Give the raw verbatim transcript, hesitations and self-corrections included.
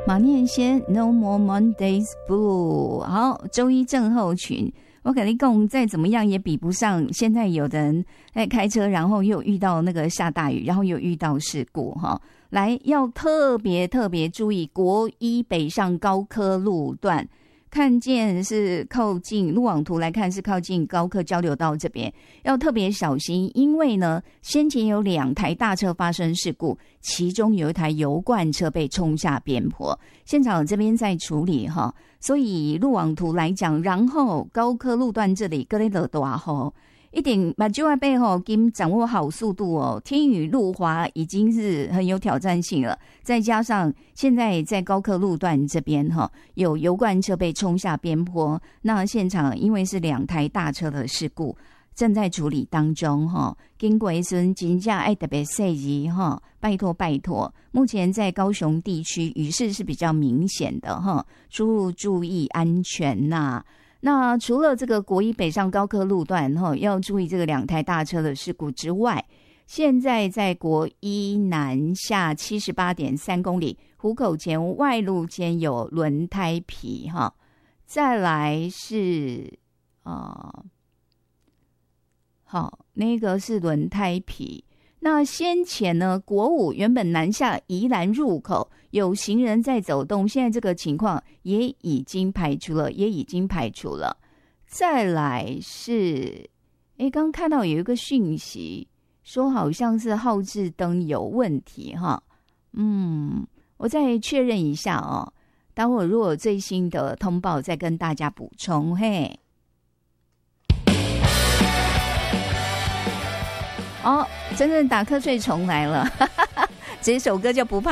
马念先 No More Mondays Blue。 好，周一症候群，我跟你讲再怎么样也比不上现在有的人在开车，然后又遇到那个下大雨，然后又遇到事故哈。来，要特别特别注意国一北上高科路段，看见是靠近路网图来看是靠近高科交流道这边，要特别小心，因为呢先前有两台大车发生事故，其中有一台油罐车被冲下边坡，现场这边在处理哈，所以路网图来讲，然后高科路段这里各类的大吼，一定把就要背后跟掌握好速度哦。天雨路滑已经是很有挑战性了，再加上现在在高科路段这边哈，有油罐车被冲下边坡，那现场因为是两台大车的事故，正在处理当中哈。经过一声真正爱特别细意哈，拜托拜托。目前在高雄地区雨势是比较明显的哈，出入注意安全呐、啊。那除了这个国一北上高科路段哈，要注意这个两台大车的事故之外，现在在国一南下 七十八点三 公里，湖口前外路间有轮胎皮哈。再来是呃，好，那个是轮胎皮。那先前呢，国五原本南下宜兰入口有行人在走动，现在这个情况也已经排除了，也已经排除了。再来是，诶，刚看到有一个讯息说好像是号志灯有问题哈，嗯，我再确认一下哦，待会如果有最新的通报再跟大家补充嘿。哦，真正打瞌睡虫来了，这首歌就不怕